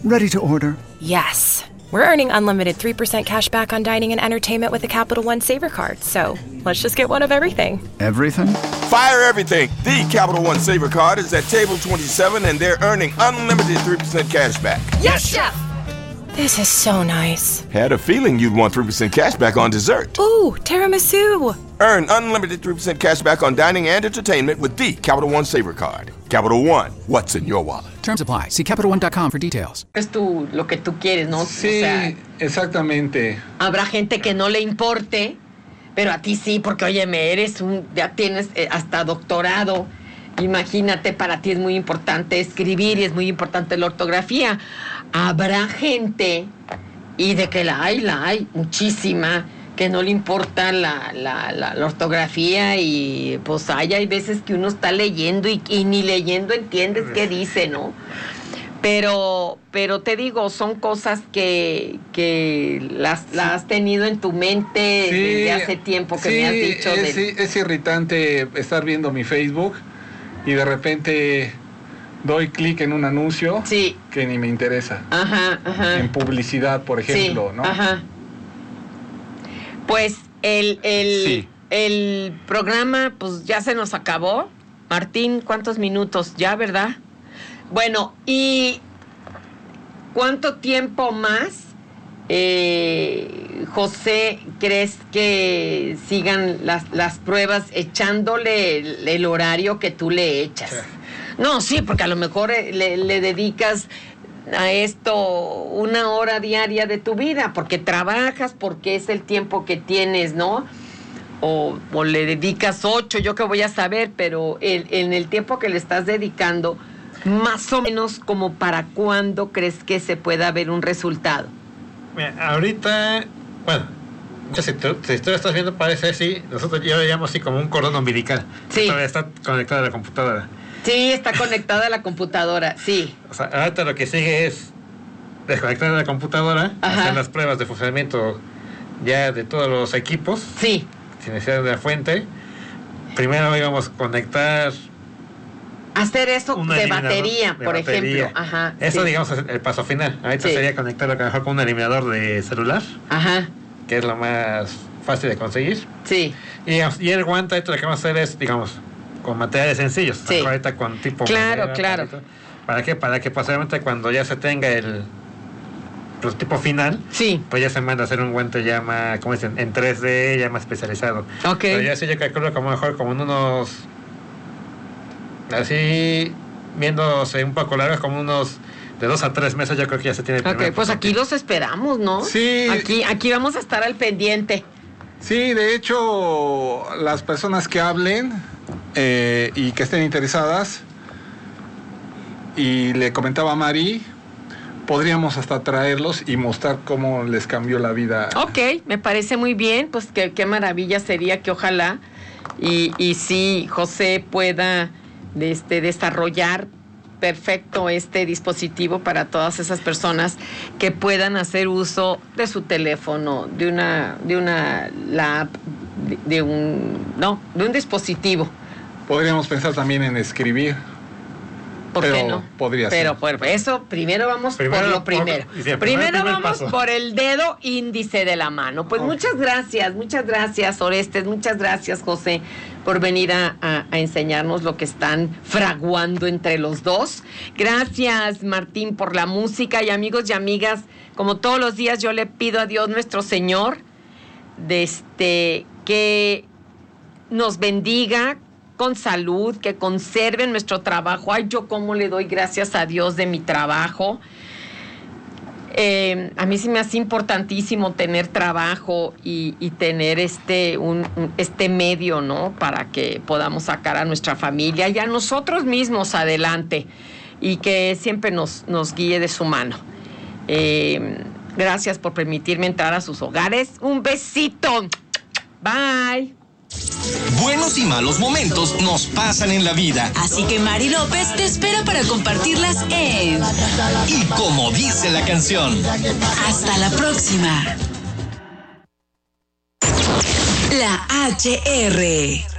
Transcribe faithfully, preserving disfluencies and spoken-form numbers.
Ready to order. Yes. We're earning unlimited three percent cash back on dining and entertainment with the Capital One Saver Card. So let's just get one of everything. Everything? Fire everything. The Capital One Saver Card is at table twenty-seven, and they're earning unlimited three percent cash back. Yes, Chef! This is so nice. Had a feeling you'd want three percent cash back on dessert. Ooh, tiramisu. Earn unlimited three percent cash back on dining and entertainment with the Capital One Saver Card. Capital One, what's in your wallet? Terms apply. See Capital One dot com for details. Es tu, lo que tú quieres, ¿no? Sí, o sea, exactamente. habrá gente que no le importe, pero a ti sí, porque óyeme, eres un, ya tienes eh, hasta doctorado. Imagínate, para ti es muy importante escribir y es muy importante la ortografía. Habrá gente, y de que la hay, la hay, muchísima, que no le importa la, la, la, la ortografía, y pues hay, hay veces que uno está leyendo y, y ni leyendo entiendes qué dice, ¿no? Pero, pero te digo, son cosas que, que las, las has tenido en tu mente sí, desde hace tiempo que sí, me has dicho. Es, de... es irritante estar viendo mi Facebook y de repente doy clic en un anuncio sí. que ni me interesa. Ajá, ajá. En publicidad, por ejemplo, sí, ¿no? Ajá. Pues el, el, sí. el programa pues ya se nos acabó. Martín, ¿cuántos minutos? Ya, ¿verdad? Bueno, ¿y cuánto tiempo más, eh, José, crees que sigan las, las pruebas echándole el, el horario que tú le echas? Sí. No, sí, porque a lo mejor le, le dedicas a esto una hora diaria de tu vida, porque trabajas, porque es el tiempo que tienes, ¿no? O, o le dedicas ocho, yo qué voy a saber, pero el, en el tiempo que le estás dedicando, más o menos como para cuándo crees que se pueda ver un resultado. Mira, ahorita, bueno, si tú, si tú lo estás viendo parece así, nosotros yo le llamo así como un cordón umbilical. Sí. Todavía está conectado a la computadora. Sí, está conectada a la computadora, sí. O sea, ahorita lo que sigue es desconectar la computadora, Ajá. hacer las pruebas de funcionamiento ya de todos los equipos. Sí. Sin necesidad de la fuente. Primero íbamos a conectar... Hacer eso de batería, de por batería. ejemplo. Ajá. Eso, sí. digamos, es el paso final. Ahorita sí. sería conectarlo a lo mejor con un eliminador de celular. Ajá. Que es lo más fácil de conseguir. Sí. Y, digamos, y el guante, ahorita lo que vamos a hacer es, digamos, con materiales sencillos. Sí. Ahorita con tipo... Claro, madera, claro. palito. ¿Para qué? Para que posiblemente cuando ya se tenga el prototipo final, sí. pues ya se manda a hacer un guante ya más, ¿cómo dicen? En tres D, ya más especializado. Ok. Pero ya sí yo calculo como mejor como en unos... Así, viéndose un poco largos, como unos de dos a tres meses, yo creo que ya se tiene el Ok, primer pues prototipo. aquí los esperamos, ¿no? Sí. Aquí, aquí vamos a estar al pendiente. Sí, de hecho, las personas que hablen eh, y que estén interesadas, y le comentaba a Mari, podríamos hasta traerlos y mostrar cómo les cambió la vida. Ok, me parece muy bien, pues que, qué maravilla sería que ojalá y, y sí, José pueda este, desarrollar perfecto este dispositivo para todas esas personas que puedan hacer uso de su teléfono, de una, de una lap, de, de un, no, de un dispositivo. Podríamos pensar también en escribir. ¿Por pero qué no? Podría pero ser. por eso, primero vamos primero por lo por, primero. Sí, primero, primero primer vamos paso. por el dedo índice de la mano. Pues okay. muchas gracias, muchas gracias, Orestes, muchas gracias, José, por venir a, a, a enseñarnos lo que están fraguando entre los dos. Gracias, Martín, por la música. Y amigos y amigas, como todos los días, yo le pido a Dios nuestro Señor de este, que nos bendiga con salud, que conserven nuestro trabajo. Ay, yo cómo le doy gracias a Dios de mi trabajo. Eh, a mí sí me hace importantísimo tener trabajo y, y tener este, un, un, este medio, ¿no? Para que podamos sacar a nuestra familia y a nosotros mismos adelante y que siempre nos, nos guíe de su mano. Eh, gracias por permitirme entrar a sus hogares. Un besito. Bye. Buenos y malos momentos nos pasan en la vida. Así que Mari López te espera para compartirlas en Y como dice la canción. Hasta la próxima. La H R